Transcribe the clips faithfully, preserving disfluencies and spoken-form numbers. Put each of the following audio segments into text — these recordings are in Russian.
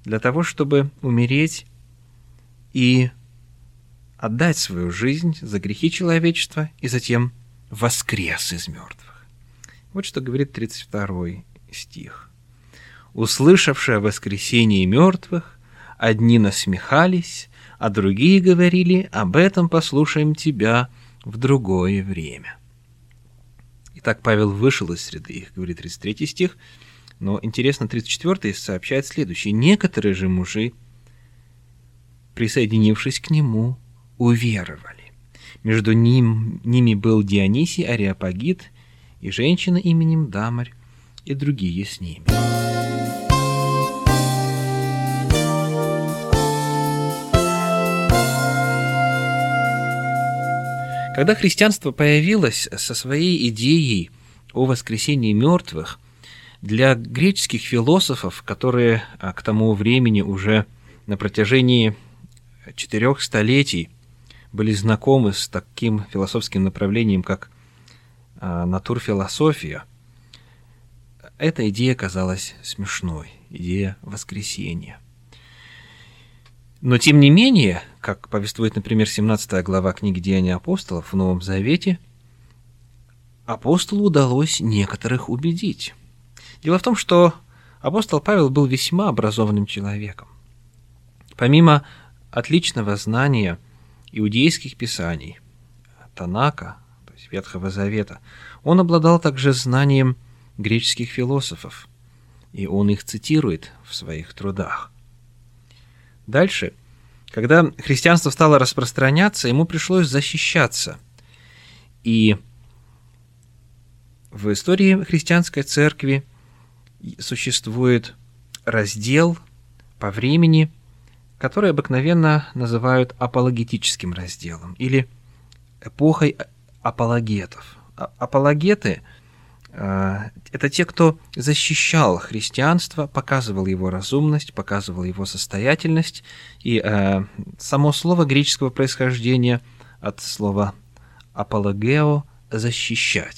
для того, чтобы умереть и отдать свою жизнь за грехи человечества и затем воскрес из мертвых. Вот что говорит тридцать второй стих. «Услышавши о воскресении мертвых, одни насмехались, а другие говорили: об этом послушаем тебя в другое время». Итак, Павел вышел из среды их, говорит тридцать третий стих, но интересно, тридцать четвёртый сообщает следующее. «Некоторые же мужи, присоединившись к нему, уверовали. Между ним, ними был Дионисий Ареопагит и женщина именем Дамарь, и другие с ними». Когда христианство появилось со своей идеей о воскресении мертвых, для греческих философов, которые к тому времени уже на протяжении четырех столетий были знакомы с таким философским направлением, как натурфилософия, эта идея казалась смешной, идея воскресения. Но, тем не менее, как повествует, например, семнадцатая глава книги «Деяния апостолов» в Новом Завете, апостолу удалось некоторых убедить. Дело в том, что апостол Павел был весьма образованным человеком. Помимо отличного знания иудейских писаний, Танака, то есть Ветхого Завета, он обладал также знанием греческих философов, и он их цитирует в своих трудах. Дальше, когда христианство стало распространяться, ему пришлось защищаться. И в истории христианской церкви существует раздел по времени, который обыкновенно называют апологетическим разделом или эпохой апологетов. Апологеты – это те, кто защищал христианство, показывал его разумность, показывал его состоятельность. И э, само слово греческого происхождения от слова апологео – защищать.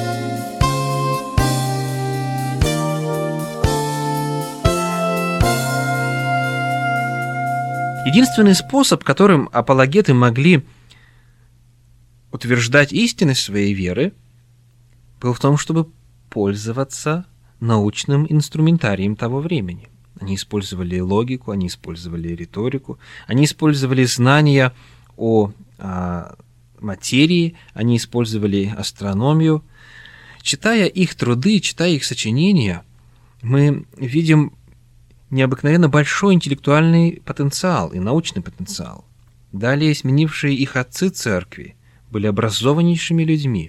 Единственный способ, которым апологеты могли утверждать истинность своей веры, был в том, чтобы пользоваться научным инструментарием того времени. Они использовали логику, они использовали риторику, они использовали знания о, о материи, они использовали астрономию. Читая их труды, читая их сочинения, мы видим необыкновенно большой интеллектуальный потенциал и научный потенциал. Далее сменившие их отцы церкви были образованнейшими людьми.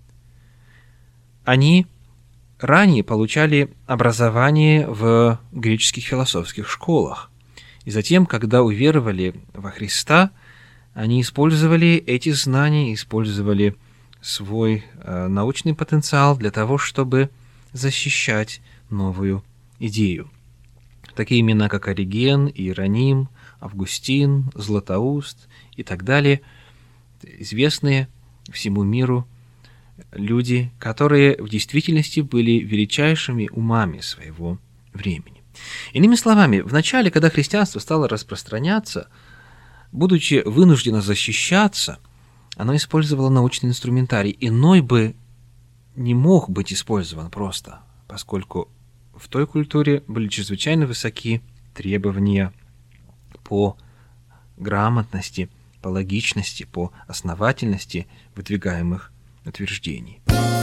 Они ранее получали образование в греческих философских школах. И затем, когда уверовали во Христа, они использовали эти знания, использовали свой э, научный потенциал для того, чтобы защищать новую идею. Такие имена, как Ориген, Иероним, Августин, Златоуст и так далее, известные всему миру люди, которые в действительности были величайшими умами своего времени. Иными словами, в начале, когда христианство стало распространяться, будучи вынуждено защищаться, оно использовало научный инструментарий. Иной бы не мог быть использован просто, поскольку в той культуре были чрезвычайно высоки требования по грамотности, по логичности, по основательности выдвигаемых утверждений.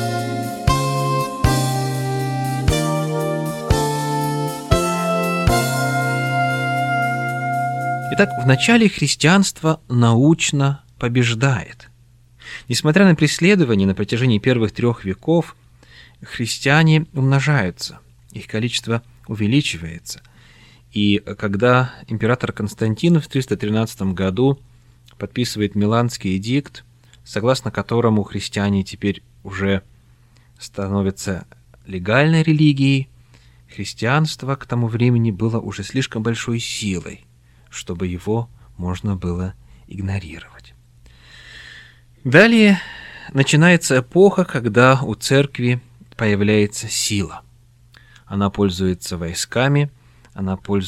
Итак, в начале христианство научно побеждает. Несмотря на преследования на протяжении первых трех веков, христиане умножаются, их количество увеличивается. И когда император Константин в триста тринадцатом году подписывает Миланский эдикт, согласно которому христиане теперь уже становятся легальной религией, христианство к тому времени было уже слишком большой силой, чтобы его можно было игнорировать. Далее начинается эпоха, когда у церкви появляется сила. Она пользуется войсками, она пользуется